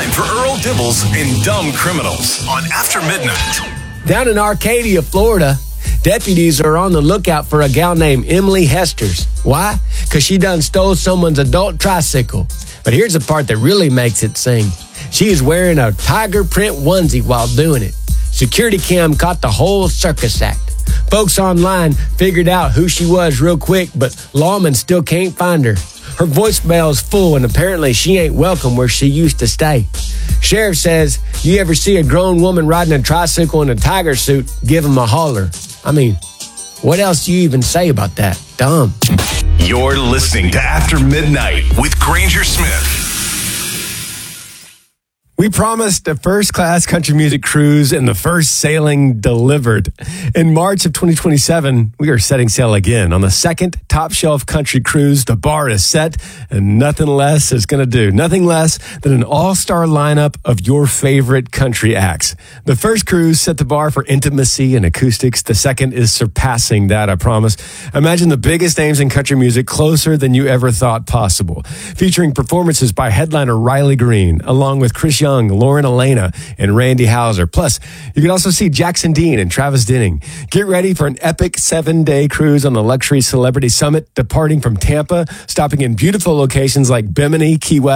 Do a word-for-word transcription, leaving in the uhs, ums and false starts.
time for Earl Dibbles and Dumb Criminals on After Midnight. Down in Arcadia, Florida, deputies are on the lookout for a gal named Emily Hesters. Why? Because she done stole someone's adult tricycle. But here's the part that really makes it sing. She is wearing a tiger print onesie while doing it. Security cam caught the whole circus act. Folks online figured out who she was real quick, but lawmen still can't find her. Her voicemail is full, and apparently she ain't welcome where she used to stay. Sheriff says, you ever see a grown woman riding a tricycle in a tiger suit, give him a holler. I mean, what else do you even say about that? Dumb. You're listening to After Midnight with Granger Smith. We promised a first-class country music cruise, and the first sailing delivered. In March of twenty twenty-seven, we are setting sail again on the second top-shelf country cruise. The bar is set, and nothing less is going to do. Nothing less than an all-star lineup of your favorite country acts. The first cruise set the bar for intimacy and acoustics. The second is surpassing that, I promise. Imagine the biggest names in country music closer than you ever thought possible. Featuring performances by headliner Riley Green, along with Chris Young, Lauren Elena, and Randy Houser. Plus, you can also see Jackson Dean and Travis Denning. Get ready for an epic seven-day cruise on the Luxury Celebrity Summit, departing from Tampa, stopping in beautiful locations like Bimini, Key West,